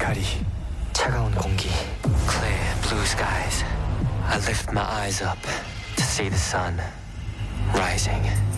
光 차가운 공기 Clear blue skies I lift my eyes up to see the sun rising